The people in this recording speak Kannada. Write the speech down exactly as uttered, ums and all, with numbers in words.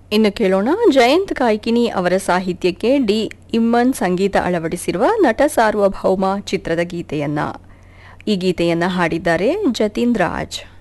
ಇನ್ನು ಕೇಳೋಣ, ಜಯಂತ್ ಕಾಯ್ಕಿನಿ ಅವರ ಸಾಹಿತ್ಯಕ್ಕೆ ಡಿ ಇಮ್ಮನ್ ಸಂಗೀತ ಅಳವಡಿಸಿರುವ ನಟ ಸಾರ್ವಭೌಮ ಚಿತ್ರದ ಗೀತೆಯನ್ನ. ಈ ಗೀತೆಯನ್ನ ಹಾಡಿದ್ದಾರೆ ಜತೀನ್ ರಾಜ್.